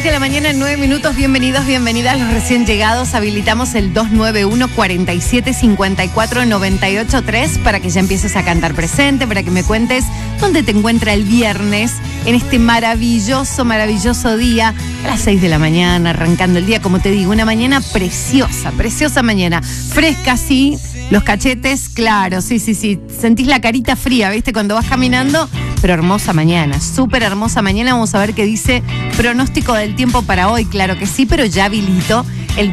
de la mañana, 9 minutos. Bienvenidos, bienvenidas los recién llegados. Habilitamos el 291-4754-983 para que ya empieces a cantar presente, para que me cuentes dónde te encuentra el viernes en este maravilloso, maravilloso día. A las 6 de la mañana, arrancando el día, como te digo, una mañana preciosa, preciosa mañana. Fresca, sí, los cachetes, claro, sí. Sentís la carita fría, ¿viste? Cuando vas caminando, pero hermosa mañana, súper hermosa mañana. Vamos a ver qué dice pronóstico del tiempo para hoy. Claro que sí, pero ya habilito el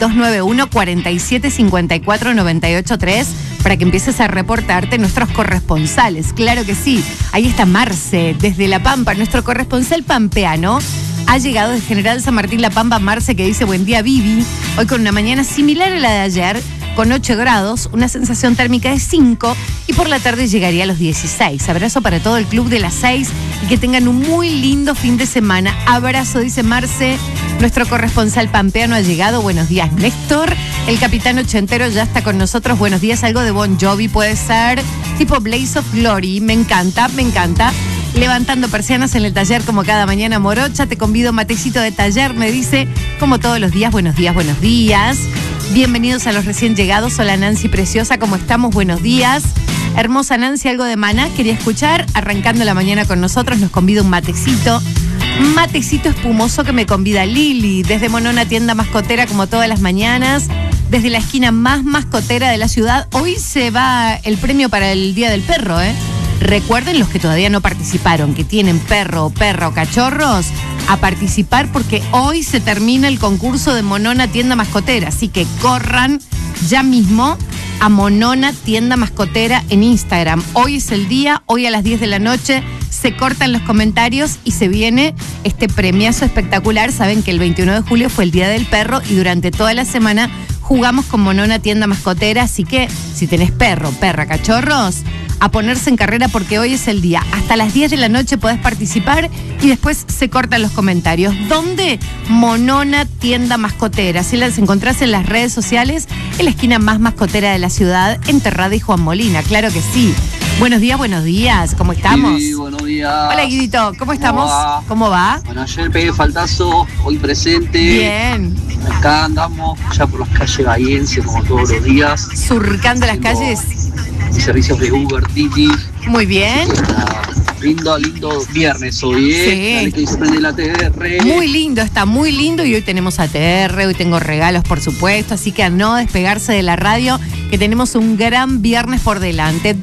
291-4754-983 para que empieces a reportarte nuestros corresponsales. Claro que sí. Ahí está Marce, desde La Pampa, nuestro corresponsal pampeano. Ha llegado de General San Martín La Pampa, Marce, que dice: buen día, Vivi. Hoy con una mañana similar a la de ayer, con 8 grados, una sensación térmica de 5 y por la tarde llegaría a los 16. Abrazo para todo el club de las 6 y que tengan un muy lindo fin de semana. Abrazo, dice Marce. Nuestro corresponsal pampeano ha llegado. Buenos días, Néstor. El capitán ochentero ya está con nosotros. Buenos días, algo de Bon Jovi puede ser, tipo Blaze of Glory. Me encanta, me encanta. Levantando persianas en el taller como cada mañana, Morocha. Te convido, matecito de taller, me dice, como todos los días. Buenos días, buenos días. Bienvenidos a los recién llegados. Hola, Nancy preciosa, ¿cómo estamos? Buenos días. Hermosa Nancy, algo de Maná quería escuchar. Arrancando la mañana con nosotros, nos convida un matecito. Matecito espumoso que me convida Lili. Desde Monona, tienda mascotera, como todas las mañanas. Desde la esquina más mascotera de la ciudad. Hoy se va el premio para el Día del Perro, ¿eh? Recuerden, los que todavía no participaron, que tienen perro o cachorros, a participar porque hoy se termina el concurso de Monona Tienda Mascotera. Así que corran ya mismo a Monona Tienda Mascotera en Instagram. Hoy es el día, hoy a las 10 de la noche se cortan los comentarios y se viene este premiazo espectacular. Saben que el 21 de julio fue el Día del Perro y durante toda la semana jugamos con Monona Tienda Mascotera. Así que si tenés perro, perra, cachorros, a ponerse en carrera porque hoy es el día. Hasta las 10 de la noche podés participar y después se cortan los comentarios. ¿Dónde? Monona Tienda Mascotera. Si las encontrás en las redes sociales, en la esquina más mascotera de la ciudad, en Terrada y Juan Molina. Claro que sí. Buenos días. ¿Cómo estamos? Sí, buenos días. Hola, Guidito. ¿Cómo estamos? ¿Cómo va? Bueno, ayer pegué faltazo, hoy presente. Bien. Acá andamos, ya por las calles bahienses, como todos los días. Surcando las calles. Y servicios de Uber, Didi. Muy bien. Lindo viernes hoy, ¿eh? Sí. Dale que se prende la ATR. Muy lindo, está muy lindo y hoy tenemos ATR, hoy tengo regalos por supuesto, así que a no despegarse de la radio, que tenemos un gran viernes por delante.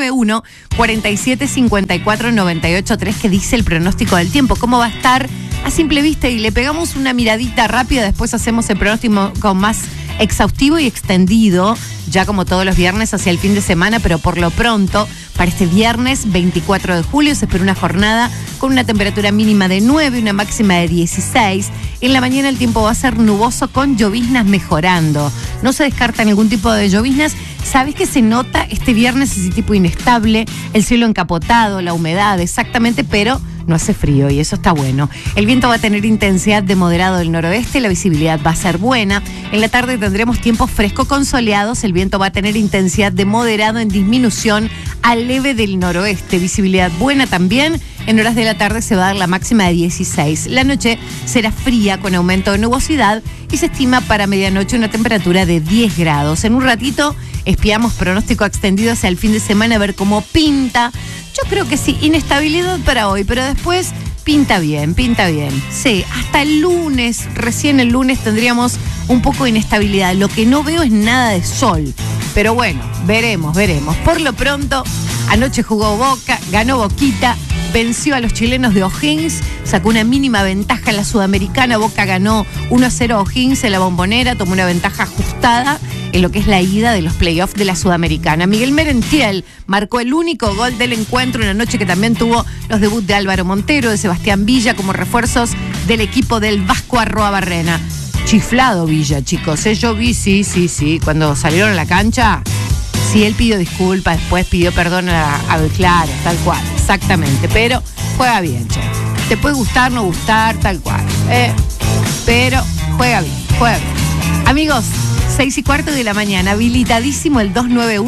291-4754-983, que dice el pronóstico del tiempo, cómo va a estar a simple vista y le pegamos una miradita rápida, después hacemos el pronóstico con más exhaustivo y extendido, ya como todos los viernes hacia el fin de semana, pero por lo pronto, para este viernes 24 de julio se espera una jornada con una temperatura mínima de 9 y una máxima de 16. En la mañana el tiempo va a ser nuboso con lloviznas mejorando. No se descarta ningún tipo de lloviznas. ¿Sabes qué se nota este viernes? Ese tipo inestable, el cielo encapotado, la humedad, exactamente, pero no hace frío y eso está bueno. El viento va a tener intensidad de moderado del noroeste, la visibilidad va a ser buena. En la tarde tendremos tiempo fresco con soleados, el viento va a tener intensidad de moderado en disminución a leve del noroeste, visibilidad buena también. En horas de la tarde se va a dar la máxima de 16. La noche será fría con aumento de nubosidad y se estima para medianoche una temperatura de 10 grados. En un ratito espiamos pronóstico extendido hacia el fin de semana a ver cómo pinta. Yo creo que sí, inestabilidad para hoy, pero después pinta bien, pinta bien. Sí, hasta el lunes, recién el lunes tendríamos un poco de inestabilidad. Lo que no veo es nada de sol, pero bueno, veremos. Por lo pronto, anoche jugó Boca, ganó Boquita, venció a los chilenos de O'Higgins, sacó una mínima ventaja en la Sudamericana. Boca ganó 1-0 a O'Higgins en la Bombonera, tomó una ventaja ajustada en lo que es la ida de los playoffs de la Sudamericana. Miguel Merentiel marcó el único gol del encuentro, una noche que también tuvo los debuts de Álvaro Montero, de Sebastián Villa como refuerzos del equipo del Vasco Arroabarrena. Chiflado Villa, chicos, yo vi, sí, cuando salieron a la cancha, sí, él pidió disculpas, después pidió perdón claro, tal cual, exactamente, pero juega bien, che. Te puede gustar, no gustar, tal cual, pero juega bien. Amigos, 6:15 de la mañana, habilitadísimo el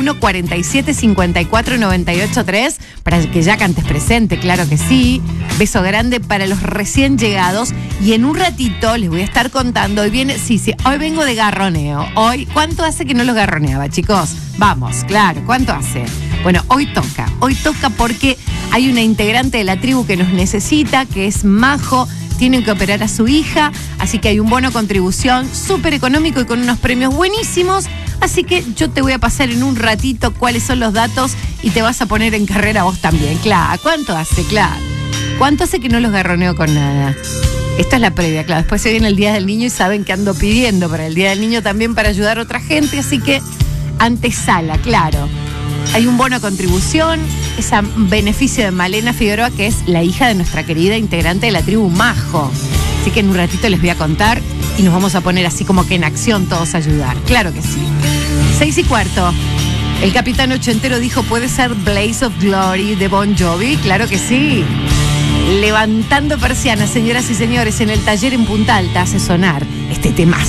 291-4754-983 para que ya cantes presente, claro que sí. Beso grande para los recién llegados y en un ratito les voy a estar contando. Hoy viene, sí, hoy vengo de garroneo. Hoy, ¿cuánto hace que no los garroneaba, chicos? Vamos, claro, ¿cuánto hace? Bueno, hoy toca porque hay una integrante de la tribu que nos necesita, que es Majo. Tienen que operar a su hija, así que hay un bono contribución súper económico y con unos premios buenísimos. Así que yo te voy a pasar en un ratito cuáles son los datos y te vas a poner en carrera vos también. Claro, ¿cuánto hace? Claro. ¿Cuánto hace que no los garroneo con nada? Esta es la previa, claro. Después se viene el Día del Niño y saben que ando pidiendo para el Día del Niño también para ayudar a otra gente, así que antesala, claro. Hay un bono contribución, es a beneficio de Malena Figueroa, que es la hija de nuestra querida integrante de la tribu Majo. Así que en un ratito les voy a contar y nos vamos a poner así como que en acción todos a ayudar. Claro que sí. 6:15. El capitán ochentero dijo, ¿puede ser Blaze of Glory de Bon Jovi? Claro que sí. Levantando persianas, señoras y señores, en el taller en Punta Alta hace sonar este temazo.